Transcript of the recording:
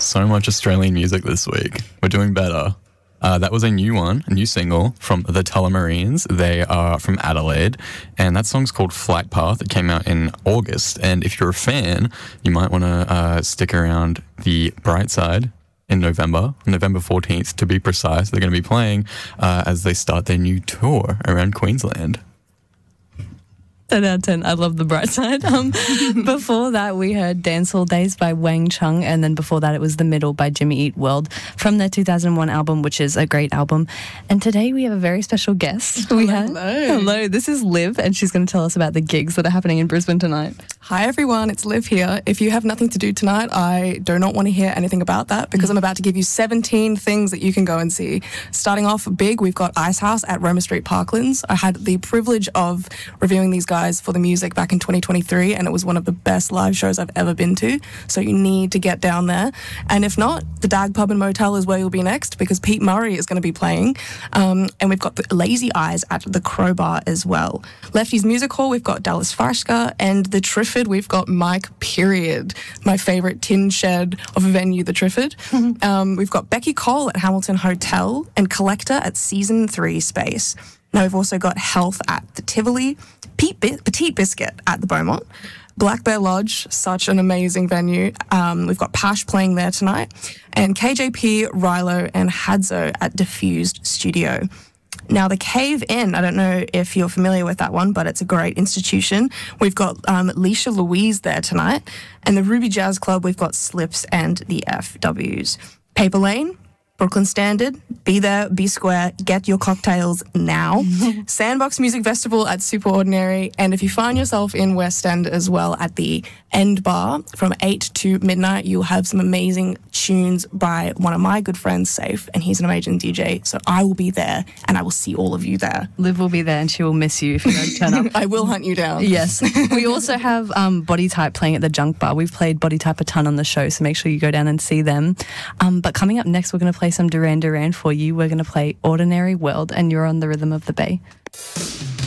so much Australian music this week. We're doing better. That was a new single from the Tullamarines. They are from Adelaide, and that song's called Flight Path. It came out in August, and if you're a fan, you might want to stick around the Bright Side in November 14th to be precise. They're going to be playing as they start their new tour around Queensland. 10 out of 10. I love the Bright Side. Before that, we heard Dance Hall Days by Wang Chung, and then before that, it was The Middle by Jimmy Eat World from their 2001 album, which is a great album. And today we have a very special guest. Hello. This is Liv, and she's going to tell us about the gigs that are happening in Brisbane tonight. Hi everyone, it's Liv here. If you have nothing to do tonight, I do not want to hear anything about that because I'm about to give you 17 things that you can go and see. Starting off big, we've got Ice House at Roma Street Parklands. I had the privilege of reviewing these guys for the music back in 2023, and it was one of the best live shows I've ever been to, so you need to get down there. And if not, the Dag Pub and Motel is where you'll be next because Pete Murray is going to be playing, and we've got the Lazy Eyes at the Crowbar as well. Lefty's Music Hall, we've got Dallas Farshka, and the Triffid, we've got Mike Period, my favourite tin shed of a venue, the Triffid. We've got Becky Cole at Hamilton Hotel and Collector at Season 3 Space. Now we've also got Health at the Tivoli, Petite Biscuit at the Beaumont, Black Bear Lodge, such an amazing venue. We've got Pash playing there tonight, and KJP, Rilo, and Hadzo at Diffused Studio. Now, the Cave Inn, I don't know if you're familiar with that one, but it's a great institution. We've got Leisha Louise there tonight, and the Ruby Jazz Club, we've got Slips and the FWs. Paper Lane, Brooklyn Standard, be there, be square, get your cocktails now. Sandbox Music Festival at Superordinary, and if you find yourself in West End as well, at the End Bar from 8 to midnight, you'll have some amazing tunes by one of my good friends, Safe, and he's an amazing DJ, so I will be there, and I will see all of you there. Liv will be there, and she will miss you if you don't turn up. I will hunt you down. Yes. We also have Body Type playing at the Junk Bar. We've played Body Type a ton on the show, so make sure you go down and see them. But coming up next, we're going to play some Duran Duran for you. We're going to play Ordinary World, and you're on the Rhythm of the Bay.